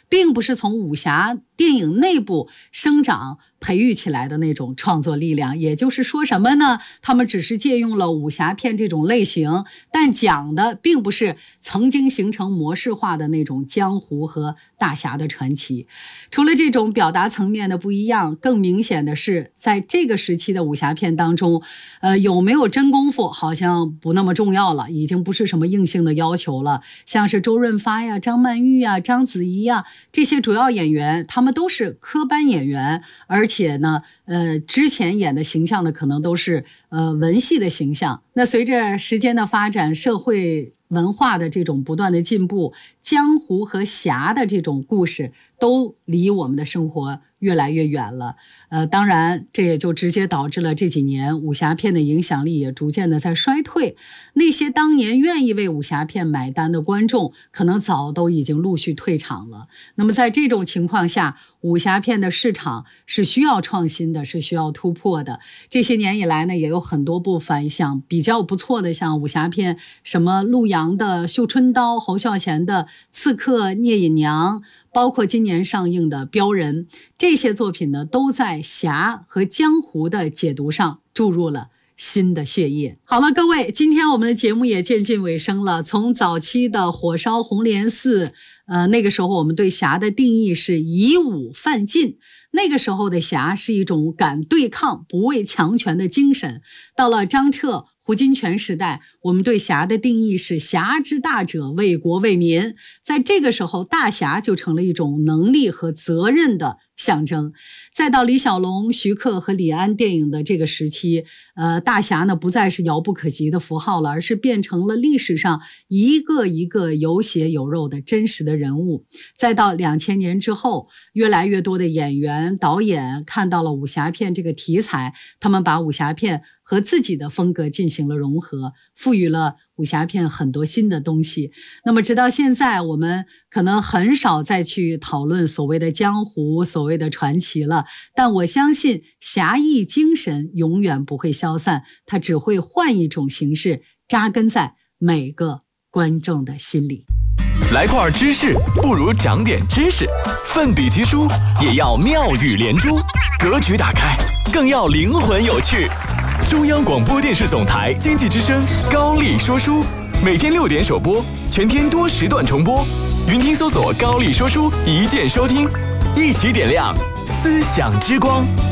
并不是从武侠电影内部生长培育起来的那种创作力量。也就是说什么呢？他们只是借用了武侠片这种类型，但讲的并不是曾经形成模式化的那种江湖和大侠的传奇。除了这种表达层面的不一样，更明显的是在这个时期的武侠片当中，有没有真功夫好像不那么重要了，已经不是什么硬性的要求了。像是周润发呀、张曼玉呀、章子怡呀这些主要演员，他们都是科班演员，而且呢之前演的形象呢可能都是文戏的形象。那随着时间的发展，社会文化的这种不断的进步，江湖和侠的这种故事都离我们的生活越来越远了。当然这也就直接导致了这几年武侠片的影响力也逐渐的在衰退。那些当年愿意为武侠片买单的观众，可能早都已经陆续退场了。那么在这种情况下，武侠片的市场是需要创新的，是需要突破的。这些年以来呢，也有很多部反响比较不错的，像武侠片，什么陆阳的《绣春刀》，侯孝贤的《刺客聂隐娘》，包括今年上映的《镖人》，这些作品呢，都在侠和江湖的解读上注入了新的血液。好了，各位，今天我们的节目也渐近尾声了。从早期的火烧红莲寺，那个时候我们对侠的定义是以武犯禁，那个时候的侠是一种敢对抗、不畏强权的精神。到了张彻、胡金铨时代，我们对侠的定义是侠之大者，为国为民。在这个时候，大侠就成了一种能力和责任的象征。再到李小龙、徐克和李安电影的这个时期，大侠呢不再是遥不可及的符号了，而是变成了历史上一个一个有血有肉的真实的人物。再到2000年之后，越来越多的演员、导演看到了武侠片这个题材，他们把武侠片和自己的风格进行了融合，赋予了武侠片很多新的东西。那么直到现在，我们可能很少再去讨论所谓的江湖、所谓的传奇了，但我相信侠义精神永远不会消散，它只会换一种形式扎根在每个观众的心里。 来块知识不如长点知识，奋笔疾书也要妙语连珠，格局打开更要灵魂有趣。中央广播电视总台经济之声高丽说书，每天6点首播，全天多时段重播。云听搜索高丽说书，一键收听，一起点亮思想之光。